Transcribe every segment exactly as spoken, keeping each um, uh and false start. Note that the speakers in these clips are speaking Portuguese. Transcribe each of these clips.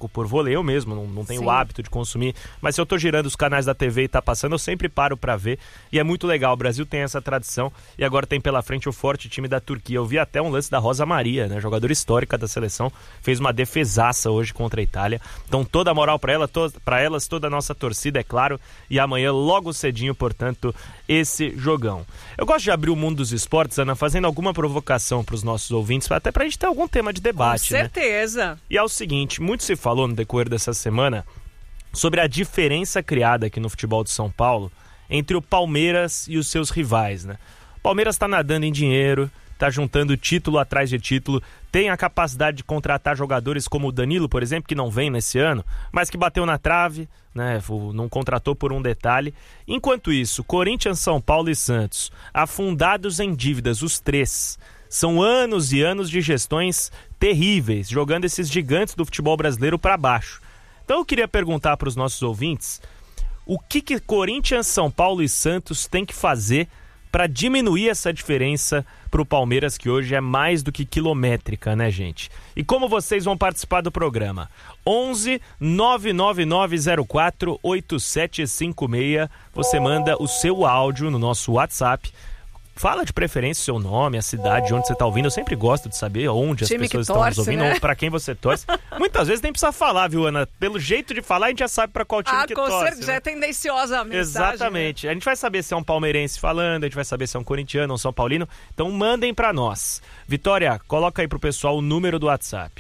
louco por vôlei, eu mesmo não, não tenho Sim. o hábito de consumir, mas se eu tô girando os canais da T V e tá passando, eu sempre paro pra ver, e é muito legal. O Brasil tem essa tradição e agora tem pela frente o forte time da Turquia. Eu vi até um lance da Rosa Maria, né, jogadora histórica da seleção, fez uma defesaça hoje contra a Itália. Então toda a moral pra ela, to- pra elas, toda a nossa torcida, é claro, e amanhã logo cedinho, portanto, esse jogão. Eu gosto de abrir o mundo dos esportes, Ana, fazendo alguma provocação pros nossos ouvintes, até pra gente ter algum tema de debate. Com certeza. Né? E é o seguinte, muito se falou no decorrer dessa semana sobre a diferença criada aqui no futebol de São Paulo entre o Palmeiras e os seus rivais, né? O Palmeiras tá nadando em dinheiro, tá juntando título atrás de título, tem a capacidade de contratar jogadores como o Danilo, por exemplo, que não vem nesse ano, mas que bateu na trave, né? Não contratou por um detalhe. Enquanto isso, Corinthians, São Paulo e Santos, afundados em dívidas, os três. São anos e anos de gestões terríveis, jogando esses gigantes do futebol brasileiro para baixo. Então eu queria perguntar para os nossos ouvintes, o que que Corinthians, São Paulo e Santos tem que fazer para diminuir essa diferença para o Palmeiras, que hoje é mais do que quilométrica, né, gente? E como vocês vão participar do programa? onze nove nove nove zero quatro oito sete cinco seis, você manda o seu áudio no nosso WhatsApp. Fala de preferência o seu nome, a cidade de onde você está ouvindo. Eu sempre gosto de saber onde Time as pessoas que estão torce, nos ouvindo, né? para quem você torce. Muitas vezes nem precisa falar, viu, Ana? Pelo jeito de falar, a gente já sabe para qual time ah, que com torce. certeza, né? é tendenciosa a mensagem. Exatamente. Né? A gente vai saber se é um palmeirense falando, a gente vai saber se é um corintiano ou um são paulino. Então mandem para nós. Vitória, coloca aí pro pessoal o número do WhatsApp.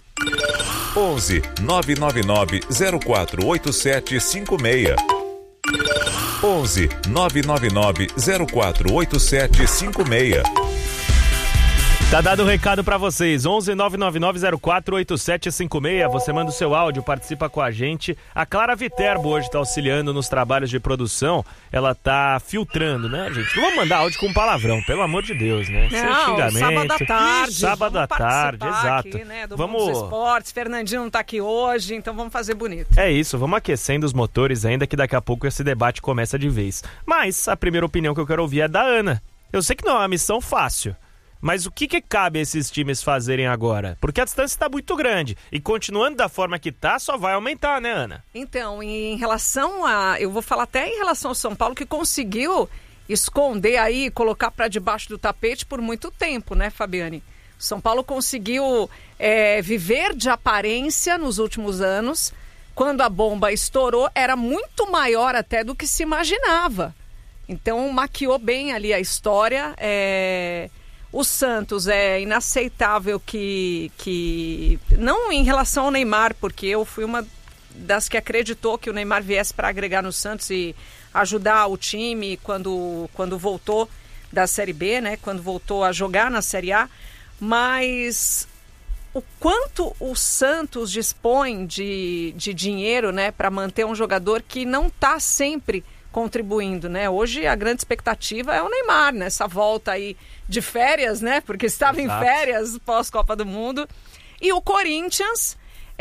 onze nove nove nove zero quatro oito sete cinco seis. onze nove nove nove zero quatro oito sete cinco seis. Tá dado o recado pra vocês, onze nove nove nove zero quatro oito sete cinco seis, você manda o seu áudio, participa com a gente. A Clara Viterbo hoje tá auxiliando nos trabalhos de produção, ela tá filtrando, né, gente? Não vamos mandar áudio com palavrão, pelo amor de Deus, né? Sem Não, xingamento. sábado à tarde. Sábado à tarde, exato. Aqui, né, do vamos... mundo dos esportes, Fernandinho não tá aqui hoje, então vamos fazer bonito. É isso, vamos aquecendo os motores ainda, que daqui a pouco esse debate começa de vez. Mas a primeira opinião que eu quero ouvir é da Ana. Eu sei que não é uma missão fácil, mas o que, que cabe a esses times fazerem agora? Porque a distância está muito grande e continuando da forma que tá, só vai aumentar, né, Ana? Então, em relação a... Eu vou falar até em relação ao São Paulo, que conseguiu esconder aí, colocar para debaixo do tapete por muito tempo, né, Fabiane? O São Paulo conseguiu é, viver de aparência nos últimos anos. Quando a bomba estourou, era muito maior até do que se imaginava. Então, maquiou bem ali a história. É... O Santos é inaceitável que, que... Não em relação ao Neymar, porque eu fui uma das que acreditou que o Neymar viesse para agregar no Santos e ajudar o time quando, quando voltou da Série B, né? Quando voltou a jogar na Série A. Mas o quanto o Santos dispõe de, de dinheiro, né, para manter um jogador que não está sempre contribuindo, né? Hoje a grande expectativa é o Neymar, nessa volta aí de férias, né? Porque estava Exato. em férias pós-Copa do Mundo. E o Corinthians,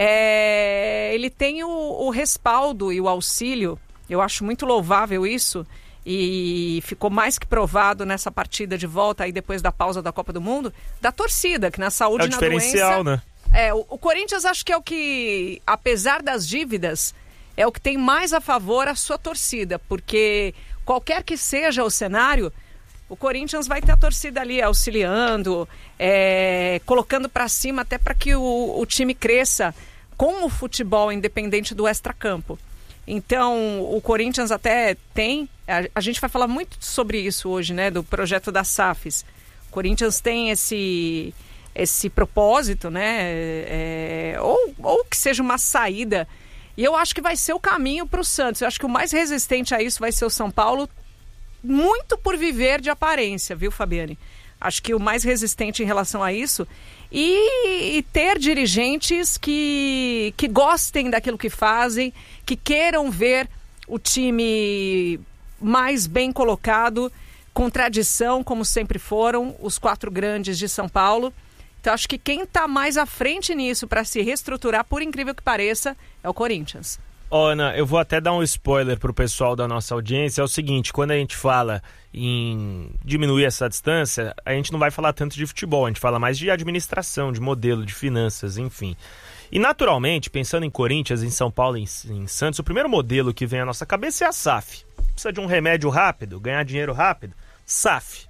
é, ele tem o, o respaldo e o auxílio, eu acho muito louvável isso, e ficou mais que provado nessa partida de volta aí depois da pausa da Copa do Mundo, da torcida, que na saúde É o e na diferencial, doença... né? É, o, o Corinthians acho que é o que, apesar das dívidas, é o que tem mais a favor a sua torcida, porque qualquer que seja o cenário, o Corinthians vai ter a torcida ali auxiliando, é, colocando para cima até para que o, o time cresça com o futebol independente do extracampo. Então, o Corinthians até tem, a, a gente vai falar muito sobre isso hoje, né, do projeto da S A Fs. O Corinthians tem esse, esse propósito, né, é, ou, ou que seja uma saída. E eu acho que vai ser o caminho para o Santos. Eu acho que o mais resistente a isso vai ser o São Paulo, muito por viver de aparência, viu, Fabiane? Acho que o mais resistente em relação a isso. E, e ter dirigentes que, que gostem daquilo que fazem, que queiram ver o time mais bem colocado, com tradição, como sempre foram, os quatro grandes de São Paulo. Então, acho que quem está mais à frente nisso para se reestruturar, por incrível que pareça, é o Corinthians. Ó, Ana, eu vou até dar um spoiler pro pessoal da nossa audiência. É o seguinte, quando a gente fala em diminuir essa distância, a gente não vai falar tanto de futebol, a gente fala mais de administração, de modelo, de finanças, enfim. E naturalmente, pensando em Corinthians, em São Paulo, em, em Santos, o primeiro modelo que vem à nossa cabeça é a S A F. Precisa de um remédio rápido, ganhar dinheiro rápido, S A F.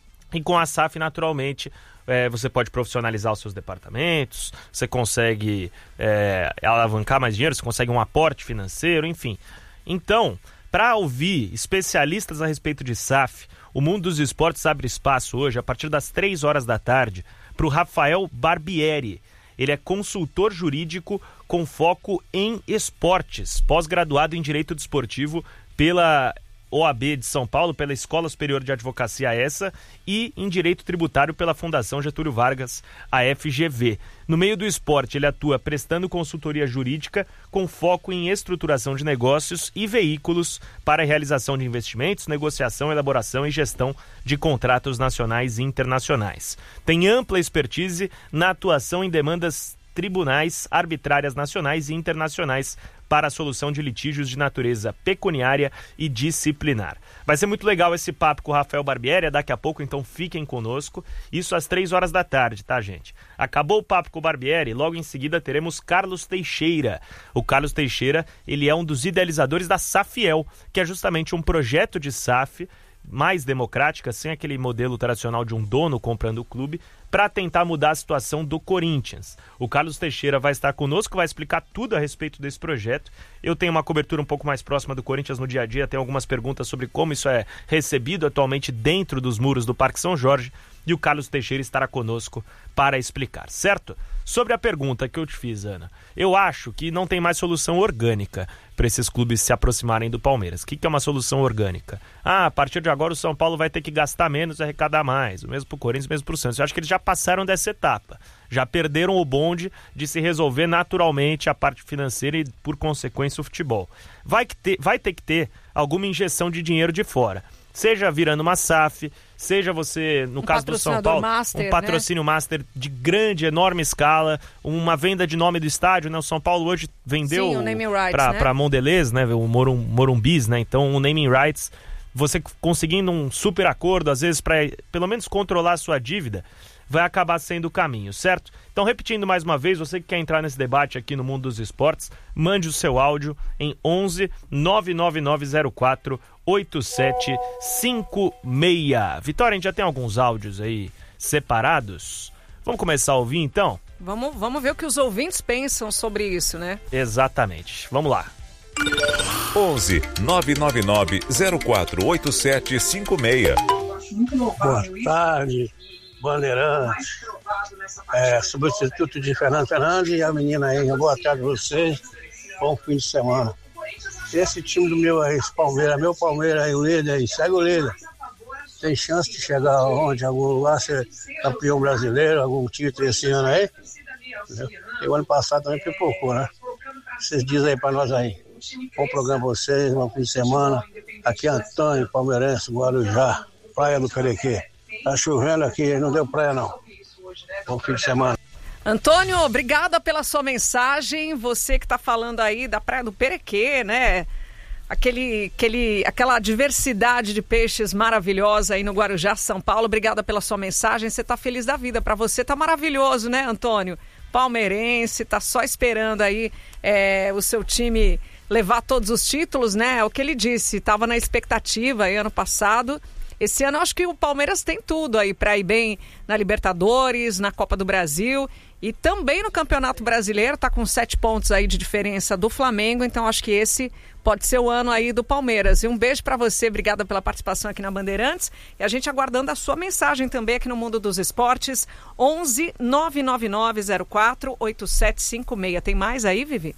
E com a S A F, naturalmente, é, você pode profissionalizar os seus departamentos, você consegue é, alavancar mais dinheiro, você consegue um aporte financeiro, enfim. Então, para ouvir especialistas a respeito de S A F, o Mundo dos Esportes abre espaço hoje, a partir das três horas da tarde, para o Rafael Barbieri. Ele é consultor jurídico com foco em esportes, pós-graduado em Direito Desportivo pela O A B de São Paulo, pela Escola Superior de Advocacia essa, e em Direito Tributário pela Fundação Getúlio Vargas, a F G V. No meio do esporte, ele atua prestando consultoria jurídica com foco em estruturação de negócios e veículos para a realização de investimentos, negociação, elaboração e gestão de contratos nacionais e internacionais. Tem ampla expertise na atuação em demandas tribunais, arbitrárias nacionais e internacionais para a solução de litígios de natureza pecuniária e disciplinar. Vai ser muito legal esse papo com o Rafael Barbieri, daqui a pouco, então fiquem conosco. Isso às três horas da tarde, tá, gente? Acabou o papo com o Barbieri, logo em seguida teremos Carlos Teixeira. O Carlos Teixeira, ele é um dos idealizadores da Safiel, que é justamente um projeto de S A F mais democrática, sem aquele modelo tradicional de um dono comprando o clube, para tentar mudar a situação do Corinthians. O Carlos Teixeira vai estar conosco, vai explicar tudo a respeito desse projeto. Eu tenho uma cobertura um pouco mais próxima do Corinthians no dia a dia, tenho algumas perguntas sobre como isso é recebido atualmente dentro dos muros do Parque São Jorge, e o Carlos Teixeira estará conosco para explicar, certo? Sobre a pergunta que eu te fiz, Ana, eu acho que não tem mais solução orgânica para esses clubes se aproximarem do Palmeiras. O que, que é uma solução orgânica? Ah, a partir de agora o São Paulo vai ter que gastar menos e arrecadar mais, o mesmo para o Corinthians, o mesmo para o Santos. Eu acho que eles já passaram dessa etapa, já perderam o bonde de se resolver naturalmente a parte financeira e, por consequência, o futebol. Vai, que ter, vai ter que ter alguma injeção de dinheiro de fora. Seja virando uma S A F, seja você, no um caso do São Paulo, master, um patrocínio, né? Master de grande, enorme escala, uma venda de nome do estádio, né? O São Paulo hoje vendeu para né? Mondelez, né? O Morum, Morumbis, né? Então o naming rights, você conseguindo um super acordo, às vezes para pelo menos controlar a sua dívida, vai acabar sendo o caminho, certo? Então, repetindo mais uma vez, você que quer entrar nesse debate aqui no Mundo dos Esportes, mande o seu áudio em onze nove nove nove zero quatro oito sete cinco seis. Vitória, a gente já tem alguns áudios aí separados. Vamos começar a ouvir, então? Vamos, vamos ver o que os ouvintes pensam sobre isso, né? Exatamente. Vamos lá. onze nove nove nove zero quatro oito sete cinco seis. Boa tarde, Bandeirantes, é, substituto de Fernando Fernandes e a menina aí. Boa tarde a vocês, bom fim de semana. Esse time do meu aí, esse Palmeiras, meu Palmeiras aí, o líder aí, segue o líder. Tem chance de chegar onde? Algum lugar, ser campeão brasileiro, algum título esse ano aí? Entendeu? E o ano passado também pipocou, né? Vocês dizem aí pra nós aí. Bom programa pra vocês, bom fim de semana. Aqui é Antônio, palmeirense, Guarujá, Praia do Perequê. Tá chovendo aqui, não deu praia não. Bom fim de semana. Antônio, obrigada pela sua mensagem. Você que está falando aí da Praia do Perequê, né? Aquele, aquele, aquela diversidade de peixes maravilhosa aí no Guarujá, São Paulo. Obrigada pela sua mensagem. Você está feliz da vida. Para você tá maravilhoso, né, Antônio? Palmeirense, tá só esperando aí é, o seu time levar todos os títulos, né? É o que ele disse. Estava na expectativa aí ano passado. Esse ano eu acho que o Palmeiras tem tudo aí para ir bem na Libertadores, na Copa do Brasil e também no Campeonato Brasileiro, tá com sete pontos aí de diferença do Flamengo, então acho que esse pode ser o ano aí do Palmeiras. E um beijo para você, obrigada pela participação aqui na Bandeirantes e a gente aguardando a sua mensagem também aqui no Mundo dos Esportes, onze nove nove nove zero quatro oito sete cinco seis. Tem mais aí, Vivi?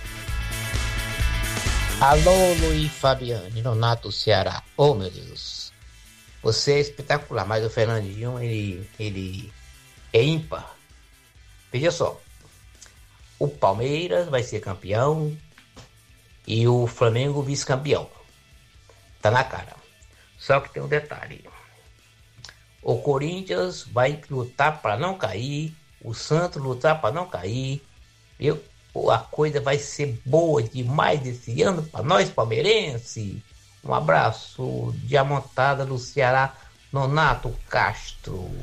Alô, Luiz Fabiane, Nonato, Ceará. Oh, meu Deus. Você é espetacular, mas o Fernandinho, ele, ele é ímpar. Veja só, o Palmeiras vai ser campeão e o Flamengo vice-campeão. Tá na cara. Só que tem um detalhe. O Corinthians vai lutar para não cair, o Santos lutar para não cair. Viu? A coisa vai ser boa demais esse ano para nós palmeirenses. Um abraço, Diamontada do Ceará, Nonato Castro.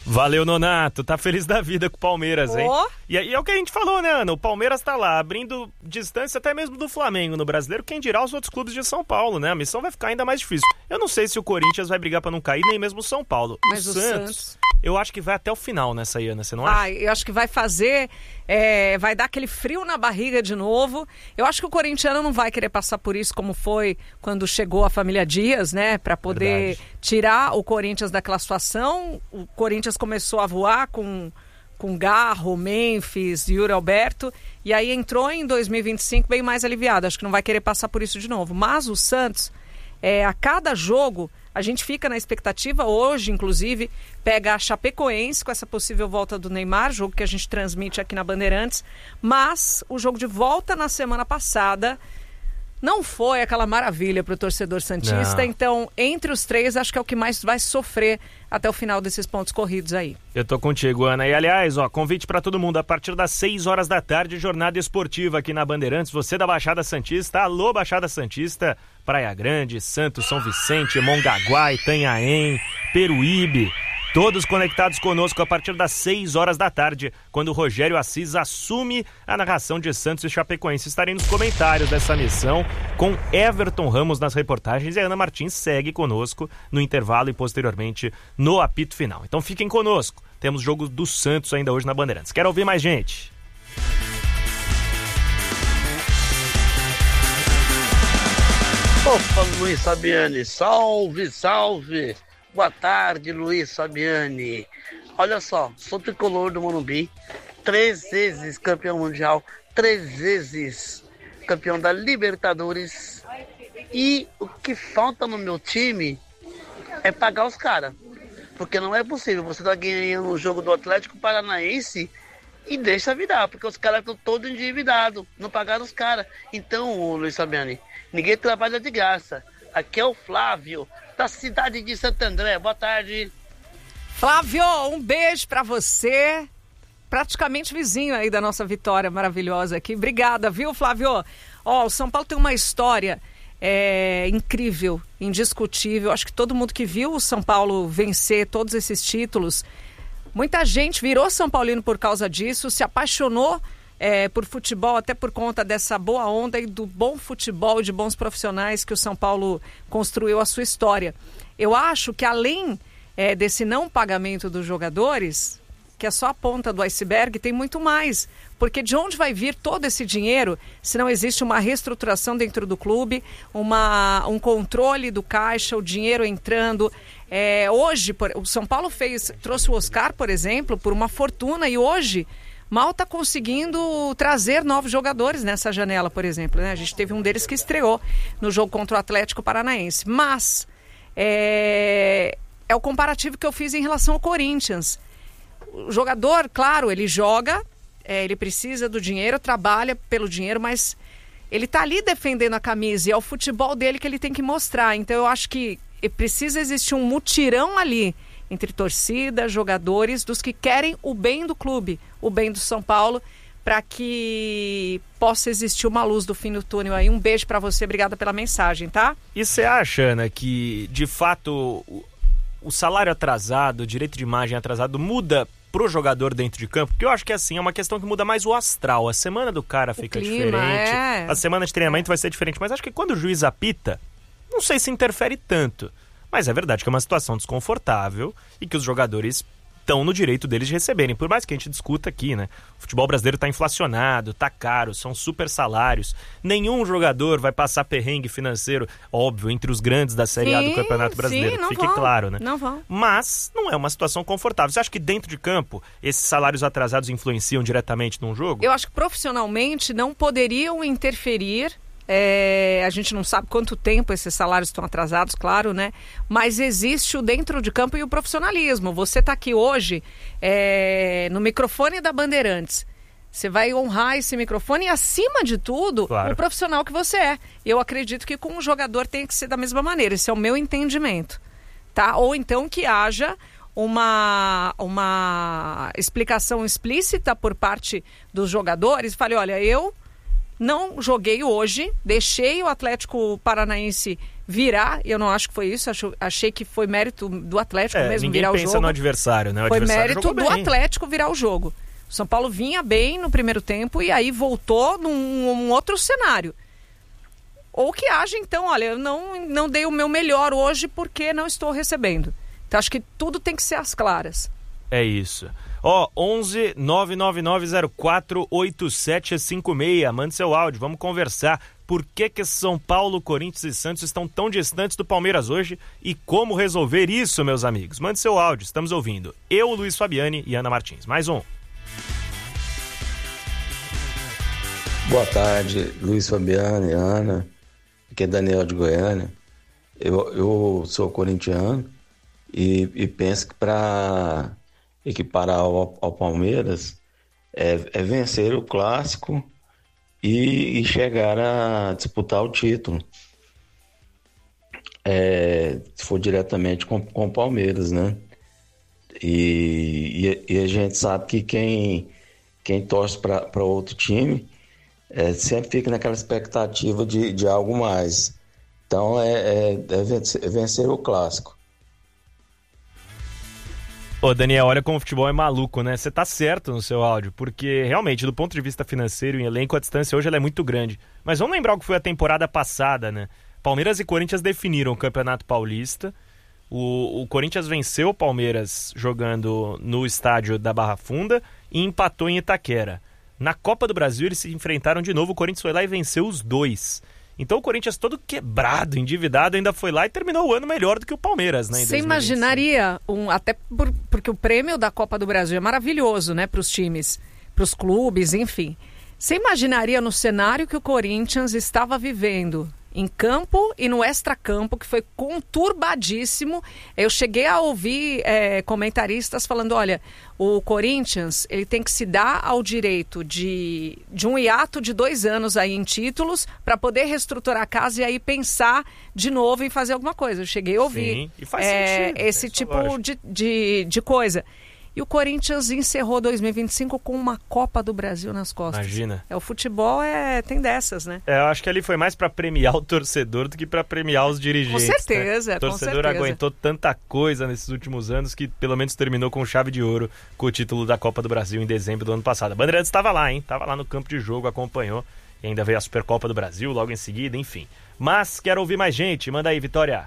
Valeu, Nonato. Tá feliz da vida com o Palmeiras, hein? Oh. E, e é o que a gente falou, né, Ana? O Palmeiras tá lá, abrindo distância até mesmo do Flamengo no Brasileiro, quem dirá os outros clubes de São Paulo, né? A missão vai ficar ainda mais difícil. Eu não sei se o Corinthians vai brigar pra não cair, nem mesmo o São Paulo. Mas o, o Santos... Santos... Eu acho que vai até o final nessa, Ana, você não acha? Ah, eu acho que vai fazer, é, vai dar aquele frio na barriga de novo. Eu acho que o corintiano não vai querer passar por isso como foi quando chegou a família Dias, né? Pra poder Verdade. tirar o Corinthians daquela situação. O Corinthians começou a voar com, com Garro, Memphis, Yuri Alberto. E aí entrou em dois mil e vinte e cinco bem mais aliviado. Acho que não vai querer passar por isso de novo. Mas o Santos, é, a cada jogo... A gente fica na expectativa, hoje, inclusive, pega a Chapecoense com essa possível volta do Neymar, jogo que a gente transmite aqui na Bandeirantes, mas o jogo de volta na semana passada não foi aquela maravilha para o torcedor santista, não. Então, entre os três, acho que é o que mais vai sofrer até o final desses pontos corridos aí. Eu tô contigo, Ana. E, aliás, ó, convite para todo mundo, a partir das seis horas da tarde, jornada esportiva aqui na Bandeirantes, você da Baixada Santista, alô Baixada Santista, Praia Grande, Santos, São Vicente, Mongaguá, Itanhaém, Peruíbe, todos conectados conosco a partir das seis horas da tarde, quando o Rogério Assis assume a narração de Santos e Chapecoense. Estarei nos comentários dessa missão com Everton Ramos nas reportagens e a Ana Martins segue conosco no intervalo e posteriormente no apito final. Então fiquem conosco, temos jogo do Santos ainda hoje na Bandeirantes. Quero ouvir mais gente. Opa, Luiz Fabiani, salve, salve! Boa tarde, Luiz Fabiani. Olha só, sou tricolor do Morumbi, três vezes campeão mundial, três vezes campeão da Libertadores. E o que falta no meu time é pagar os caras. Porque não é possível, você tá ganhando o jogo do Atlético Paranaense e deixa virar, porque os caras estão todos endividados, não pagaram os caras. Então, Luiz Fabiani, ninguém trabalha de graça. Aqui é o Flávio, da cidade de Santo André. Boa tarde. Flávio, um beijo pra você. Praticamente vizinho aí da nossa vitória maravilhosa aqui. Obrigada, viu, Flávio? Ó, o São Paulo tem uma história é, incrível, indiscutível. Acho que todo mundo que viu o São Paulo vencer todos esses títulos, muita gente virou São Paulino por causa disso, se apaixonou É, por futebol, até por conta dessa boa onda e do bom futebol e de bons profissionais que o São Paulo construiu a sua história. Eu acho que além é, desse não pagamento dos jogadores, que é só a ponta do iceberg, tem muito mais. Porque de onde vai vir todo esse dinheiro se não existe uma reestruturação dentro do clube, uma, um controle do caixa, o dinheiro entrando. É, hoje, por, o São Paulo fez, trouxe o Oscar, por exemplo, por uma fortuna e hoje mal está conseguindo trazer novos jogadores nessa janela, por exemplo, né? A gente teve um deles que estreou no jogo contra o Atlético Paranaense. Mas é, é o comparativo que eu fiz em relação ao Corinthians. O jogador, claro, ele joga, é, ele precisa do dinheiro, trabalha pelo dinheiro, mas ele está ali defendendo a camisa e é o futebol dele que ele tem que mostrar. Então eu acho que precisa existir um mutirão ali entre torcida, jogadores, dos que querem o bem do clube, o bem do São Paulo, para que possa existir uma luz do fim do túnel aí. Um beijo para você, obrigada pela mensagem, tá? E você acha, Ana, que de fato o, o salário atrasado, o direito de imagem atrasado muda pro jogador dentro de campo? Porque eu acho que assim, é uma questão que muda mais o astral. A semana do cara fica clima, diferente, é... a semana de treinamento vai ser diferente, mas acho que quando o juiz apita, não sei se interfere tanto. Mas é verdade que é uma situação desconfortável e que os jogadores estão no direito deles de receberem. Por mais que a gente discuta aqui, né? O futebol brasileiro está inflacionado, está caro, são super salários. Nenhum jogador vai passar perrengue financeiro, óbvio, entre os grandes da Série sim, A do Campeonato Brasileiro. Sim, não Fique vão, claro, né? Não vão. Mas não é uma situação confortável. Você acha que dentro de campo esses salários atrasados influenciam diretamente num jogo? Eu acho que profissionalmente não poderiam interferir. É, a gente não sabe quanto tempo esses salários estão atrasados, claro, né? Mas existe o dentro de campo e o profissionalismo. Você está aqui hoje é, no microfone da Bandeirantes. Você vai honrar esse microfone e, acima de tudo, claro, o profissional que você é. Eu acredito que com o jogador tem que ser da mesma maneira. Esse é o meu entendimento, tá? Ou então que haja uma, uma explicação explícita por parte dos jogadores. Fale, olha, eu... Não joguei hoje, deixei o Atlético Paranaense virar, eu não acho que foi isso, acho, achei que foi mérito do Atlético é, mesmo virar o jogo. Ninguém pensa no adversário, né? O foi adversário mérito do bem. Atlético virar o jogo. O São Paulo vinha bem no primeiro tempo e aí voltou num um outro cenário. Ou que haja, então, olha, eu não, não dei o meu melhor hoje porque não estou recebendo. Então acho que tudo tem que ser às claras. É isso. Ó, onze nove nove nove zero quatro oito sete cinco seis. Mande seu áudio, vamos conversar. Por que que São Paulo, Corinthians e Santos estão tão distantes do Palmeiras hoje e como resolver isso, meus amigos? Mande seu áudio, estamos ouvindo. Eu, Luiz Fabiani e Ana Martins. Mais um. Boa tarde, Luiz Fabiani, Ana. Aqui é Daniel de Goiânia. Eu, eu sou corintiano e, e penso que para equiparar ao, ao Palmeiras é, é vencer o clássico e, e chegar a disputar o título. É, se for diretamente com, com o Palmeiras, né? E, e, e a gente sabe que quem, quem torce para outro time é, sempre fica naquela expectativa de, de algo mais. Então é, é, é vencer, é vencer o clássico. Ô Daniel, olha como o futebol é maluco, né? Você tá certo no seu áudio, porque realmente, do ponto de vista financeiro e elenco, a distância hoje ela é muito grande. Mas vamos lembrar o que foi a temporada passada, né? Palmeiras e Corinthians definiram o Campeonato Paulista. O, o Corinthians venceu o Palmeiras jogando no estádio da Barra Funda e empatou em Itaquera. Na Copa do Brasil eles se enfrentaram de novo, o Corinthians foi lá e venceu os dois. Então o Corinthians todo quebrado, endividado, ainda foi lá e terminou o ano melhor do que o Palmeiras, né? Você imaginaria, um, até por, porque o prêmio da Copa do Brasil é maravilhoso, né, para os times, para os clubes, enfim. Você imaginaria no cenário que o Corinthians estava vivendo em campo e no extracampo, que foi conturbadíssimo. Eu cheguei a ouvir é, comentaristas falando, olha, o Corinthians ele tem que se dar ao direito de, de um hiato de dois anos aí em títulos para poder reestruturar a casa e aí pensar de novo em fazer alguma coisa. Eu cheguei a ouvir Sim, e faz é, sentido, esse tipo de, de, de coisa. E o Corinthians encerrou dois mil e vinte e cinco com uma Copa do Brasil nas costas. Imagina. É, o futebol é, tem dessas, né? É, eu acho que ali foi mais para premiar o torcedor do que para premiar os dirigentes. Com certeza, né? O torcedor com certeza. aguentou tanta coisa nesses últimos anos que pelo menos terminou com chave de ouro com o título da Copa do Brasil em dezembro do ano passado. A Bandeirantes estava lá, hein? Estava lá no campo de jogo, acompanhou. E ainda veio a Supercopa do Brasil logo em seguida, enfim. Mas quero ouvir mais gente. Manda aí, Vitória.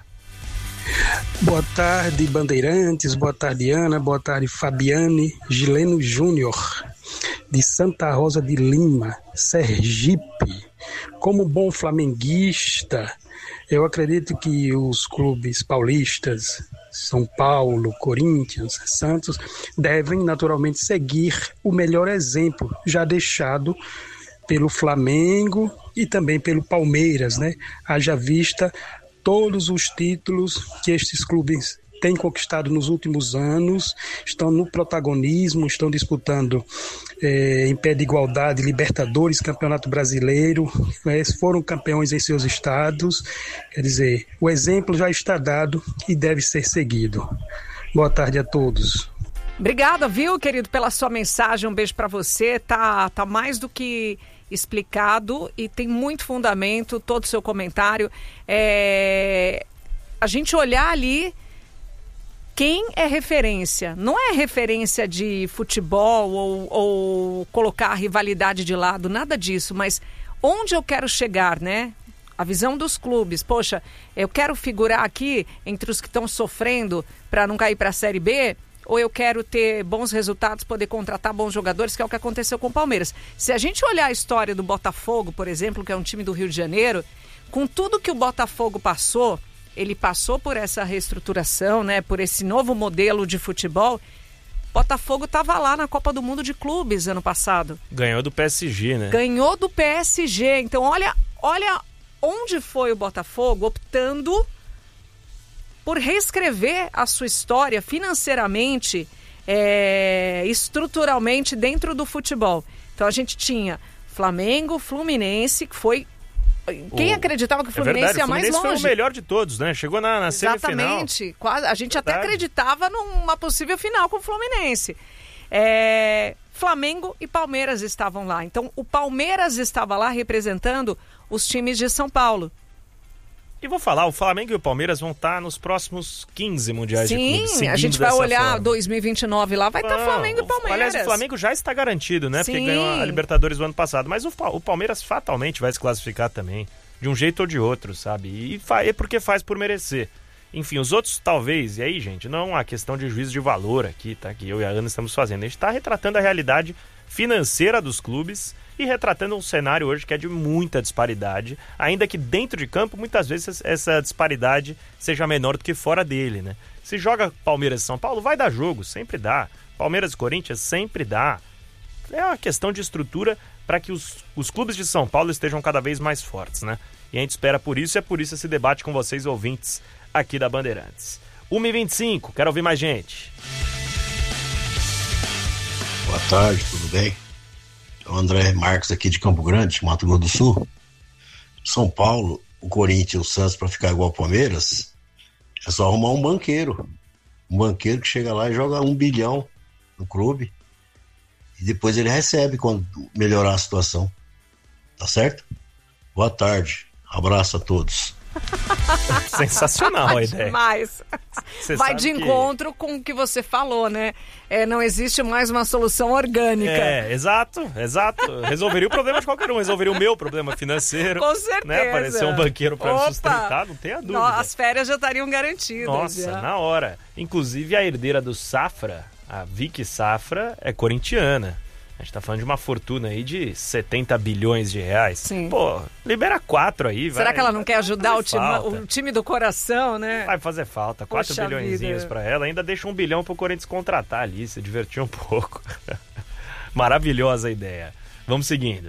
Boa tarde, Bandeirantes, boa tarde, Ana, boa tarde, Fabiane, Gileno Júnior, de Santa Rosa de Lima, Sergipe. Como bom flamenguista, eu acredito que os clubes paulistas, São Paulo, Corinthians, Santos, devem naturalmente seguir o melhor exemplo já deixado pelo Flamengo e também pelo Palmeiras, né? Haja vista todos os títulos que estes clubes têm conquistado nos últimos anos, estão no protagonismo, estão disputando é, em pé de igualdade Libertadores, Campeonato Brasileiro, é, foram campeões em seus estados. Quer dizer, o exemplo já está dado e deve ser seguido. Boa tarde a todos. Obrigada, viu, querido, pela sua mensagem. Um beijo para você. Tá, tá mais do que explicado e tem muito fundamento todo o seu comentário. É... A gente olhar ali quem é referência. Não é referência de futebol ou, ou colocar a rivalidade de lado, nada disso, mas onde eu quero chegar, né? A visão dos clubes. Poxa, eu quero figurar aqui entre os que estão sofrendo para não cair para a Série B, ou eu quero ter bons resultados, poder contratar bons jogadores, que é o que aconteceu com o Palmeiras. Se a gente olhar a história do Botafogo, por exemplo, que é um time do Rio de Janeiro, com tudo que o Botafogo passou, ele passou por essa reestruturação, né, por esse novo modelo de futebol. Botafogo estava lá na Copa do Mundo de Clubes ano passado. Ganhou do P S G, né? Ganhou do P S G. Então, olha, olha onde foi o Botafogo optando por reescrever a sua história financeiramente, é, estruturalmente dentro do futebol. Então a gente tinha Flamengo, Fluminense, que foi... Quem o... acreditava que o Fluminense é verdade, ia mais longe? O Fluminense foi o melhor de todos, né? Chegou na, na semifinal. Exatamente. Quase, a gente verdade. até acreditava numa possível final com o Fluminense. É, Flamengo e Palmeiras estavam lá. Então, o Palmeiras estava lá representando os times de São Paulo. E vou falar, o Flamengo e o Palmeiras vão estar nos próximos quinze mundiais Sim, de clubes. Sim, a gente vai olhar forma. dois mil e vinte e nove lá, vai estar Flamengo e Palmeiras. Aliás, o Flamengo já está garantido, né? Sim. Porque ganhou a Libertadores do ano passado. Mas o, o Palmeiras fatalmente vai se classificar também, de um jeito ou de outro, sabe? E é porque faz por merecer. Enfim, os outros talvez, e aí, gente, não é uma questão de juízo de valor aqui, tá? Que eu e a Ana estamos fazendo. A gente está retratando a realidade financeira dos clubes e retratando um cenário hoje que é de muita disparidade, ainda que dentro de campo, muitas vezes essa disparidade seja menor do que fora dele, né? Se joga Palmeiras e São Paulo, vai dar jogo, sempre dá. Palmeiras e Corinthians, sempre dá. É uma questão de estrutura para que os, os clubes de São Paulo estejam cada vez mais fortes, né? E a gente espera por isso, e é por isso esse debate com vocês, ouvintes, aqui da Bandeirantes. uma e vinte e cinco, quero ouvir mais gente. Boa tarde, tudo bem? É o André Marques aqui de Campo Grande, Mato Grosso do Sul. São Paulo, o Corinthians e o Santos para ficar igual ao Palmeiras, é só arrumar um banqueiro. Um banqueiro que chega lá e joga um bilhão no clube e depois ele recebe quando melhorar a situação. Tá certo? Boa tarde. Abraço a todos. Sensacional a ideia. Demais. Você vai de encontro que... com o que você falou, né? É, não existe mais uma solução orgânica. É, exato, exato. Resolveria o problema de qualquer um. Resolveria o meu problema financeiro. Com certeza. Né? Aparecer um banqueiro para me sustentar, não tenha dúvida. As férias já estariam garantidas. Nossa, já. Na hora. Inclusive a herdeira do Safra, a Vicky Safra, é corintiana. A gente tá falando de uma fortuna aí de setenta bilhões de reais. Sim. Pô, libera quatro aí. Será vai, que ela não quer ajudar o time, falta. o time do coração, né? Vai fazer falta. quatro bilhõezinhos pra ela. Ainda deixa um bilhão pro Corinthians contratar ali, se divertir um pouco. Maravilhosa a ideia. Vamos seguindo.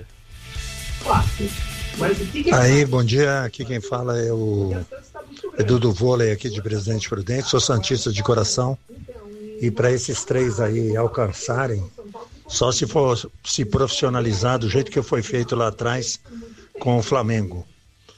Aí, bom dia. Aqui quem fala é o Edu do Vôlei aqui de Presidente Prudente. Sou santista de coração. E para esses três aí alcançarem, só se for se profissionalizar do jeito que foi feito lá atrás com o Flamengo.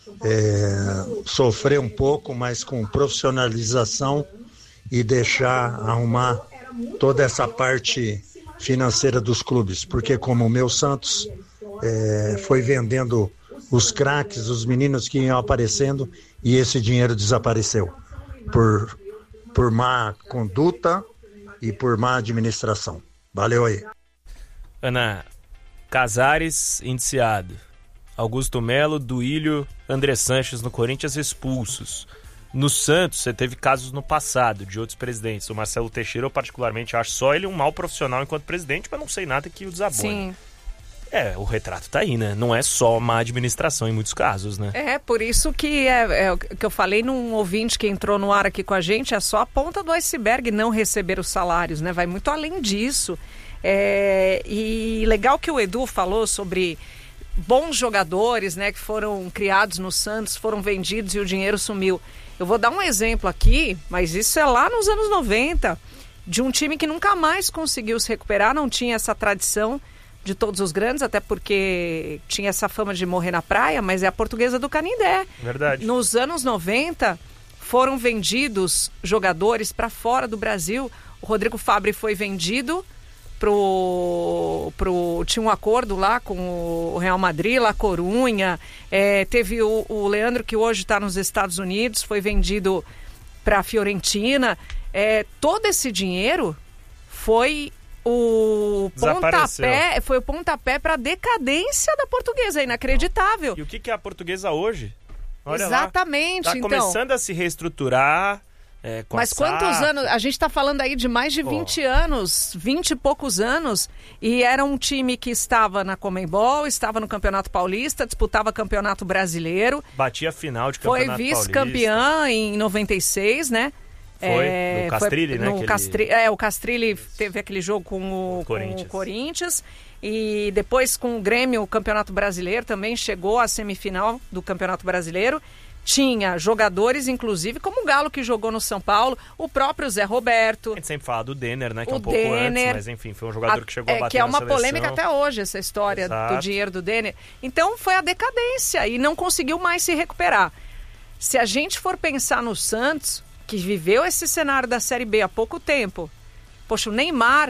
É, sofrer um pouco, mas com profissionalização e deixar arrumar toda essa parte financeira dos clubes. Porque como o meu Santos é, foi vendendo os craques, os meninos que iam aparecendo e esse dinheiro desapareceu por, por má conduta e por má administração. Valeu aí. Ana, Casares indiciado, Augusto Melo, Duílio, André Sanches no Corinthians expulsos. No Santos, você teve casos no passado de outros presidentes. O Marcelo Teixeira, eu particularmente acho só ele um mau profissional enquanto presidente, mas não sei nada que o desabone. Sim. É, o retrato tá aí, né? Não é só má administração em muitos casos, né? É, por isso que é, é o que eu falei num ouvinte que entrou no ar aqui com a gente, é só a ponta do iceberg não receber os salários, né? Vai muito além disso. É, e legal que o Edu falou sobre bons jogadores, né, que foram criados no Santos, foram vendidos e o dinheiro sumiu. Eu vou dar um exemplo aqui, mas isso é lá nos anos noventa, de um time que nunca mais conseguiu se recuperar, não tinha essa tradição de todos os grandes, até porque tinha essa fama de morrer na praia, mas é a Portuguesa do Canindé. Verdade. Nos anos noventa foram vendidos jogadores para fora do Brasil. O Rodrigo Fabri foi vendido Pro, pro, tinha um acordo lá com o Real Madrid, La Corunha, é, teve o, o Leandro, que hoje está nos Estados Unidos, foi vendido para a Fiorentina. É, todo esse dinheiro foi o pontapé, foi o pontapé para a decadência da Portuguesa, é inacreditável. E o que, que é a Portuguesa hoje? Olha Exatamente. Lá, tá então, começando a se reestruturar. É, mas quantos anos? A gente está falando aí de mais de vinte oh. anos, vinte e poucos anos, e era um time que estava na Conmebol, estava no Campeonato Paulista, disputava Campeonato Brasileiro. Batia a final de Campeonato Paulista. Foi vice-campeã em noventa e seis, né? Foi, é, no Castrilli, foi, né? No aquele... Castri... É, o Castrilli teve aquele jogo com o Corinthians. Com o Corinthians. E depois com o Grêmio, o Campeonato Brasileiro, também chegou à semifinal do Campeonato Brasileiro. Tinha jogadores, inclusive, como o Galo, que jogou no São Paulo, o próprio Zé Roberto. A gente sempre fala do Denner, né? Que o é um pouco Denner, antes, mas enfim, foi um jogador a, que chegou a bater é, que é uma na seleção. polêmica até hoje, essa história Exato. do dinheiro do Denner. Então foi a decadência e não conseguiu mais se recuperar. Se a gente for pensar no Santos, que viveu esse cenário da Série B há pouco tempo, poxa, o Neymar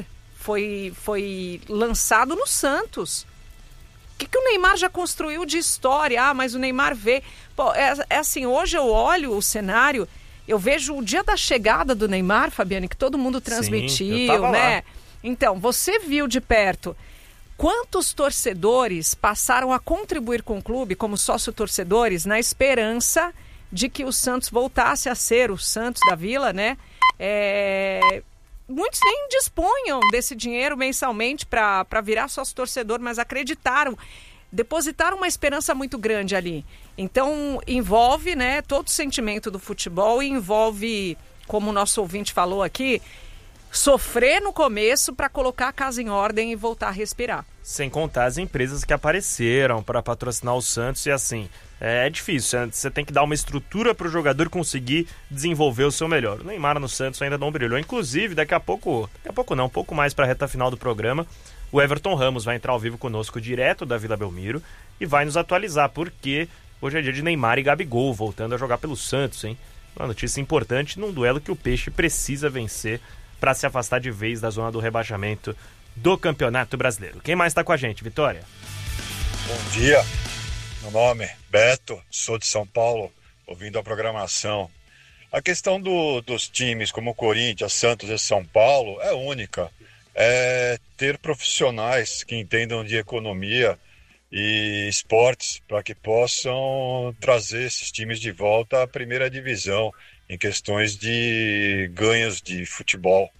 foi, foi lançado no Santos. O que, que o Neymar já construiu de história? Ah, mas o Neymar vê... Pô, é, é assim, hoje eu olho o cenário, eu vejo o dia da chegada do Neymar, Fabiane, que todo mundo transmitiu, Sim, eu tava né? Lá. Então, você viu de perto quantos torcedores passaram a contribuir com o clube como sócio-torcedores na esperança de que o Santos voltasse a ser o Santos da Vila, né? É... Muitos nem dispunham desse dinheiro mensalmente para virar sócio-torcedor, mas acreditaram, depositaram uma esperança muito grande ali. Então, envolve, né, todo o sentimento do futebol e envolve, como o nosso ouvinte falou aqui, sofrer no começo para colocar a casa em ordem e voltar a respirar. Sem contar as empresas que apareceram para patrocinar o Santos e assim, é, é difícil, você tem que dar uma estrutura para o jogador conseguir desenvolver o seu melhor. O Neymar no Santos ainda não brilhou, inclusive daqui a pouco, daqui a pouco não, um pouco mais para a reta final do programa, o Everton Ramos vai entrar ao vivo conosco direto da Vila Belmiro e vai nos atualizar, porque hoje é dia de Neymar e Gabigol voltando a jogar pelo Santos, hein? Uma notícia importante num duelo que o Peixe precisa vencer para se afastar de vez da zona do rebaixamento do Campeonato Brasileiro. Quem mais está com a gente, Vitória? Bom dia, meu nome é Beto, sou de São Paulo, ouvindo a programação. A questão do, dos times como Corinthians, Santos e São Paulo é única. É ter profissionais que entendam de economia e esportes para que possam trazer esses times de volta à primeira divisão em questões de ganhos de futebol.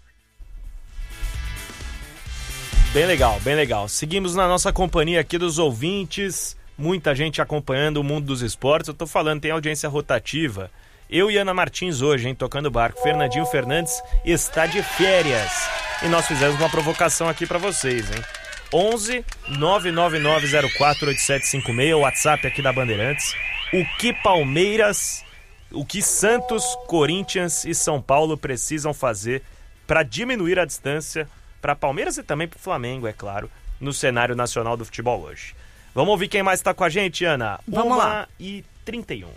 Bem legal, bem legal. Seguimos na nossa companhia aqui dos ouvintes, muita gente acompanhando o mundo dos esportes. Eu tô falando, tem audiência rotativa. Eu e Ana Martins hoje, hein, tocando barco. Fernandinho Fernandes está de férias. E nós fizemos uma provocação aqui para vocês, hein? onze nove nove nove zero quatro oito sete cinco seis, o WhatsApp aqui da Bandeirantes. O que Palmeiras, o que Santos, Corinthians e São Paulo precisam fazer para diminuir a distância para Palmeiras e também para o Flamengo, é claro, no cenário nacional do futebol hoje. Vamos ouvir quem mais está com a gente, Ana? Vamos lá. uma e trinta e um.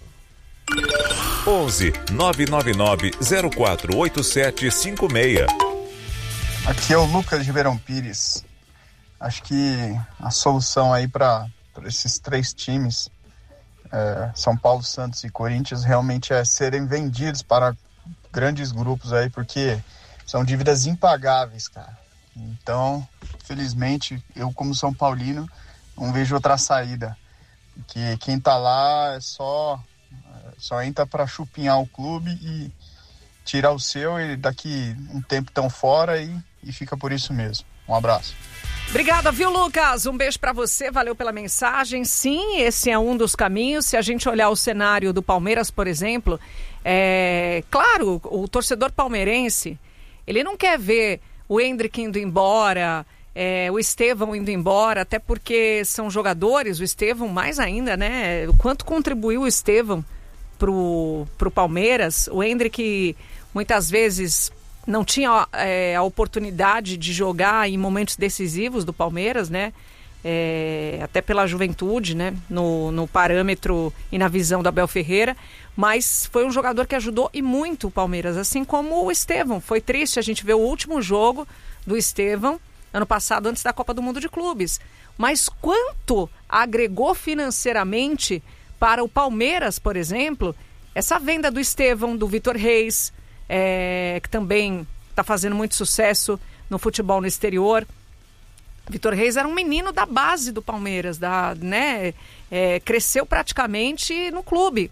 onze nove nove nove zero quatro oito sete cinco seis. Aqui é o Lucas de Ribeirão Pires. Acho que a solução aí para esses três times, é, São Paulo, Santos e Corinthians, realmente é serem vendidos para grandes grupos aí, porque são dívidas impagáveis, cara. Então, felizmente, eu como São Paulino não vejo outra saída. Porque quem tá lá é só, só entra para chupinhar o clube e tirar o seu, e daqui um tempo tão fora e, e fica por isso mesmo. Um abraço. Obrigada, viu, Lucas? Um beijo pra você, valeu pela mensagem. Sim, esse é um dos caminhos. Se a gente olhar o cenário do Palmeiras, por exemplo, é claro, o torcedor palmeirense, ele não quer ver o Endrick indo embora, é, o Estevão indo embora, até porque são jogadores, o Estevão mais ainda, né? O quanto contribuiu o Estevão pro, pro Palmeiras. O Endrick muitas vezes não tinha é, a oportunidade de jogar em momentos decisivos do Palmeiras, né? É, até pela juventude, né? No, no parâmetro e na visão do Abel Ferreira, mas foi um jogador que ajudou e muito o Palmeiras, assim como o Estevão. Foi triste a gente ver o último jogo do Estevão ano passado, antes da Copa do Mundo de Clubes, mas quanto agregou financeiramente para o Palmeiras, por exemplo, essa venda do Estevão, do Vitor Reis, É, que também está fazendo muito sucesso no futebol no exterior. Vitor Reis era um menino da base do Palmeiras, da, né, é, cresceu praticamente no clube.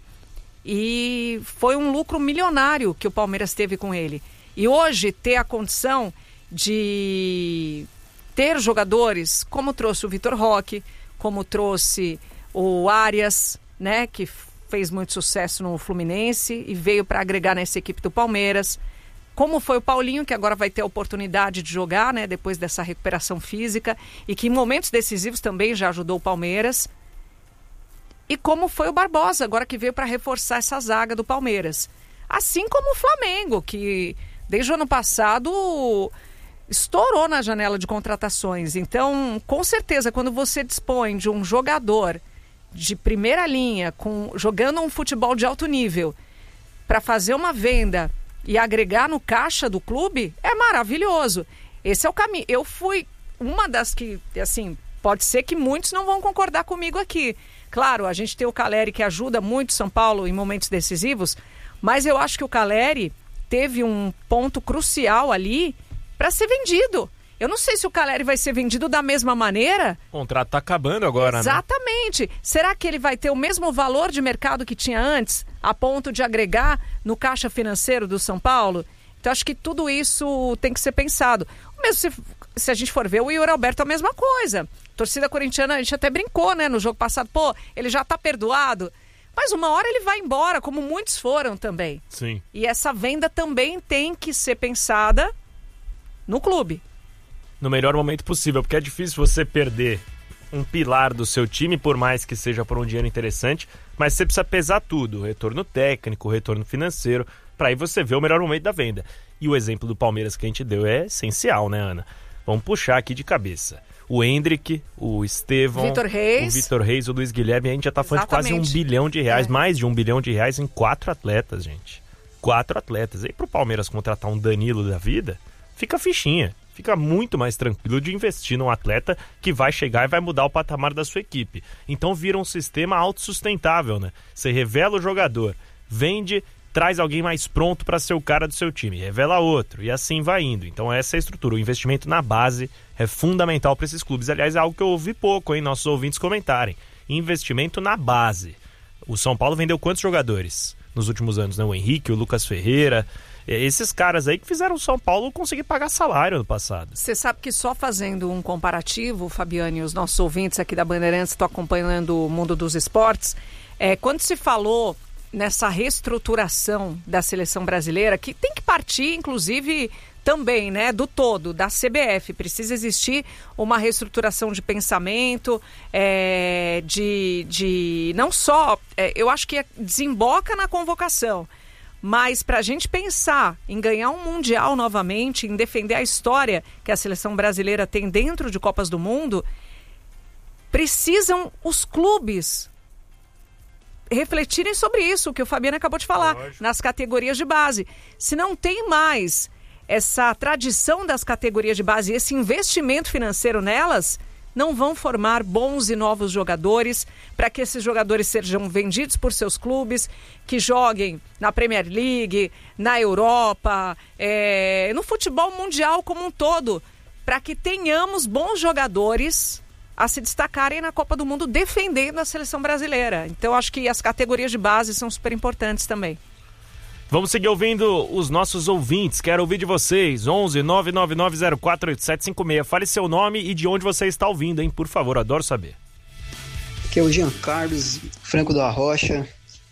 E foi um lucro milionário que o Palmeiras teve com ele. E hoje ter a condição de ter jogadores como trouxe o Vitor Roque, como trouxe o Arias, né, que fez muito sucesso no Fluminense e veio para agregar nessa equipe do Palmeiras. Como foi o Paulinho, que agora vai ter a oportunidade de jogar, né, depois dessa recuperação física, e que em momentos decisivos também já ajudou o Palmeiras. E como foi o Barbosa, agora que veio para reforçar essa zaga do Palmeiras. Assim como o Flamengo, que desde o ano passado estourou na janela de contratações. Então, com certeza, quando você dispõe de um jogador de primeira linha, com, jogando um futebol de alto nível, para fazer uma venda e agregar no caixa do clube, é maravilhoso. Esse é o caminho. Eu fui uma das que, assim, pode ser que muitos não vão concordar comigo aqui. Claro, a gente tem o Caleri que ajuda muito São Paulo em momentos decisivos, mas eu acho que o Caleri teve um ponto crucial ali para ser vendido. Eu não sei se o Caleri vai ser vendido da mesma maneira. O contrato está acabando agora, Exatamente. Né? Será que ele vai ter o mesmo valor de mercado que tinha antes, a ponto de agregar no caixa financeiro do São Paulo? Então, acho que tudo isso tem que ser pensado. Mesmo se, se a gente for ver, o Yuri Alberto é a mesma coisa. A torcida corintiana, a gente até brincou, né, no jogo passado. Pô, ele já está perdoado. Mas uma hora ele vai embora, como muitos foram também. Sim. E essa venda também tem que ser pensada no clube. No melhor momento possível, porque é difícil você perder um pilar do seu time, por mais que seja por um dinheiro interessante, mas você precisa pesar tudo, o retorno técnico, o retorno financeiro, para aí você ver o melhor momento da venda. E o exemplo do Palmeiras que a gente deu é essencial, né, Ana? Vamos puxar aqui de cabeça. O Hendrick, o Estevão, Vitor Reis. o Vitor Reis, o Luiz Guilherme, a gente já tá falando Exatamente. de quase um bilhão de reais, É. mais de um bilhão de reais em quatro atletas, gente. Quatro atletas. E aí pro Palmeiras contratar um Danilo da vida, fica fichinha. Fica muito mais tranquilo de investir num atleta que vai chegar e vai mudar o patamar da sua equipe. Então vira um sistema autossustentável, né? Você revela o jogador, vende, traz alguém mais pronto para ser o cara do seu time, revela outro e assim vai indo. Então essa é a estrutura. O investimento na base é fundamental para esses clubes. Aliás, é algo que eu ouvi pouco, hein? Nossos ouvintes comentarem. Investimento na base. O São Paulo vendeu quantos jogadores nos últimos anos, né? O Henrique, o Lucas Ferreira... Esses caras aí que fizeram o São Paulo conseguir pagar salário no passado. Você sabe que só fazendo um comparativo, Fabiane, os nossos ouvintes aqui da Bandeirantes estão acompanhando o mundo dos esportes, é, quando se falou nessa reestruturação da seleção brasileira, que tem que partir, inclusive, também, né, do todo, da C B F. Precisa existir uma reestruturação de pensamento, é, de, de não só, é, eu acho que desemboca na convocação, mas para a gente pensar em ganhar um Mundial novamente, em defender a história que a seleção brasileira tem dentro de Copas do Mundo, precisam os clubes refletirem sobre isso, que o Fabiano acabou de falar, Lógico. nas categorias de base. Se não tem mais essa tradição das categorias de base, esse investimento financeiro nelas, não vão formar bons e novos jogadores para que esses jogadores sejam vendidos por seus clubes, que joguem na Premier League, na Europa, é, no futebol mundial como um todo, para que tenhamos bons jogadores a se destacarem na Copa do Mundo defendendo a seleção brasileira. Então acho que as categorias de base são super importantes também. Vamos seguir ouvindo os nossos ouvintes. Quero ouvir de vocês. onze nove nove nove zero quatro oito sete cinco seis. Fale seu nome e de onde você está ouvindo, hein? Por favor, adoro saber. Aqui é o Jean Carlos, Franco da Rocha.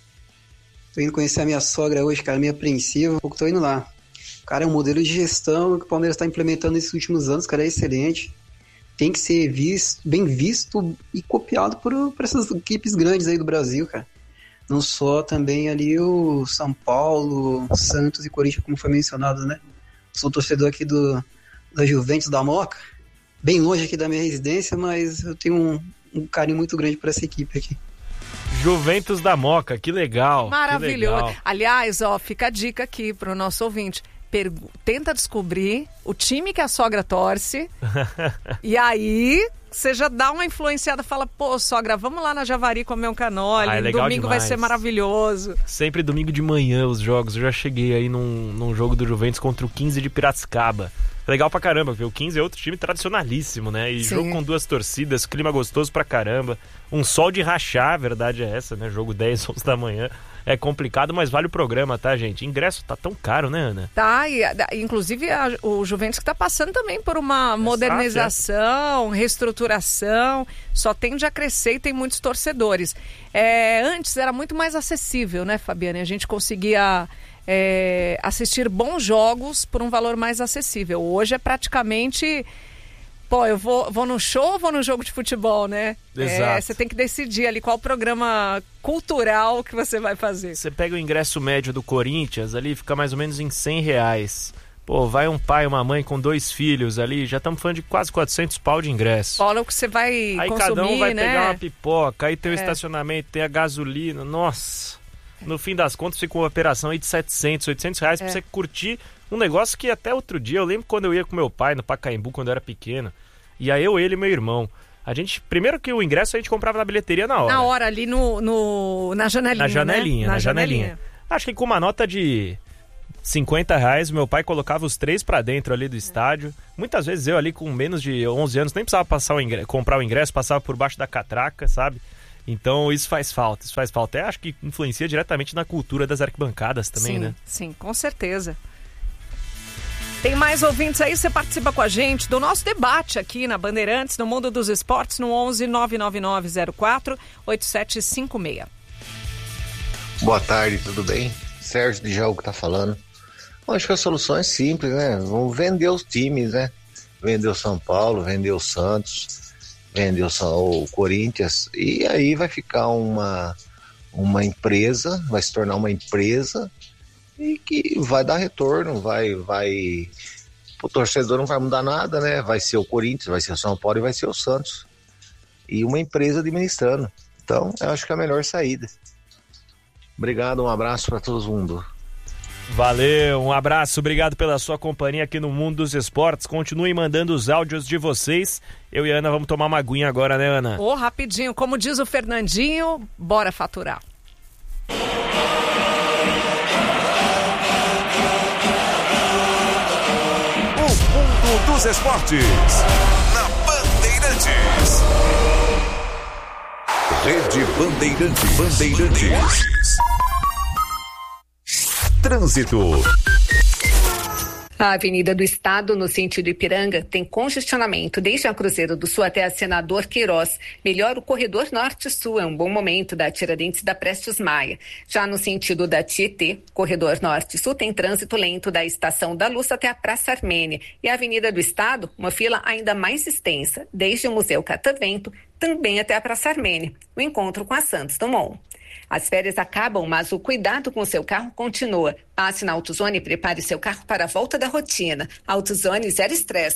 Tô indo conhecer a minha sogra hoje, cara, meio apreensiva. Pouco tô indo lá. Cara, é um modelo de gestão que o Palmeiras está implementando nesses últimos anos, cara, é excelente. Tem que ser visto, bem visto e copiado por, por essas equipes grandes aí do Brasil, cara. Não só também ali o São Paulo, Santos e Corinthians, como foi mencionado, né? Sou torcedor aqui do, da Juventus da Moca, bem longe aqui da minha residência, mas eu tenho um, um carinho muito grande por essa equipe aqui. Juventus da Moca, que legal. Maravilhoso. Que legal. Aliás, ó, fica a dica aqui para o nosso ouvinte. Pergu- tenta descobrir o time que a sogra torce e aí você já dá uma influenciada, fala, pô, sogra, vamos lá na Javari comer um canole, ah, é legal domingo demais. vai ser maravilhoso. Sempre domingo de manhã os jogos, eu já cheguei aí num, num jogo do Juventus contra o quinze de Piracicaba. Legal pra caramba, porque o quinze é outro time tradicionalíssimo, né? E Sim. jogo com duas torcidas, clima gostoso pra caramba. Um sol de rachar, a verdade é essa, né? Jogo dez, onze da manhã. É complicado, mas vale o programa, tá, gente? Ingresso tá tão caro, né, Ana? Tá, e inclusive a, o Juventus que tá passando também por uma Exato, modernização, é. reestruturação, só tende a crescer e tem muitos torcedores. É, antes era muito mais acessível, né, Fabiane? A gente conseguia... É, assistir bons jogos por um valor mais acessível. Hoje é praticamente, pô, eu vou, vou no show ou vou no jogo de futebol, né? Exato. É, você tem que decidir ali qual programa cultural que você vai fazer. Você pega o ingresso médio do Corinthians ali, fica mais ou menos em cem reais. Pô, vai um pai e uma mãe com dois filhos ali, já estamos falando de quase quatrocentos pau de ingresso. Olha o que você vai aí consumir, cada um vai né? pegar uma pipoca, aí tem o é. estacionamento, tem a gasolina, nossa... no fim das contas fica uma operação aí de setecentos, oitocentos reais é. pra você curtir um negócio que até outro dia, eu lembro quando eu ia com meu pai no Pacaembu, quando eu era pequeno, e aí eu, ele e meu irmão, a gente, primeiro que o ingresso a gente comprava na bilheteria na hora. Na hora, ali no, no, na janelinha, Na janelinha, né? na, na janelinha. janelinha. Acho que com uma nota de cinquenta reais, meu pai colocava os três pra dentro ali do estádio. Muitas vezes eu ali com menos de onze anos nem precisava passar o ingresso, comprar o ingresso, passava por baixo da catraca, sabe? Então isso faz falta, isso faz falta. Eu acho que influencia diretamente na cultura das arquibancadas também, sim, né? Sim, com certeza. Tem mais ouvintes aí, você participa com a gente do nosso debate aqui na Bandeirantes, no Mundo dos Esportes, no onze nove nove nove zero quatro oito sete cinco seis. Boa tarde, tudo bem? Sérgio de Jaú que tá falando. Bom, acho que a solução é simples, né? Vamos vender os times, né? Vender o São Paulo, vender o Santos, vender o, São, o Corinthians, e aí vai ficar uma, uma empresa, vai se tornar uma empresa e que vai dar retorno, vai, vai... O torcedor não vai mudar nada, né? Vai ser o Corinthians, vai ser o São Paulo e vai ser o Santos. E uma empresa administrando. Então, eu acho que é a melhor saída. Obrigado, um abraço para todo mundo. Valeu, um abraço, obrigado pela sua companhia aqui no Mundo dos Esportes. Continuem mandando os áudios de vocês. Eu e a Ana vamos tomar uma aguinha agora, né, Ana? Ô, oh, rapidinho, como diz o Fernandinho, bora faturar. O Mundo dos Esportes, na Bandeirantes. Rede Bandeirantes. Bandeirantes. Trânsito. A Avenida do Estado, no sentido Ipiranga, tem congestionamento desde a Cruzeiro do Sul até a Senador Queiroz. Melhor o corredor Norte-Sul, é um bom momento da Tiradentes da Prestes Maia. Já no sentido da Tietê, corredor Norte-Sul tem trânsito lento da Estação da Luz até a Praça Armênia. E a Avenida do Estado, uma fila ainda mais extensa, desde o Museu Catavento, também até a Praça Armênia, o encontro com a Santos Dumont. As férias acabam, mas o cuidado com o seu carro continua. Passe na AutoZone e prepare seu carro para a volta da rotina. AutoZone zero estresse.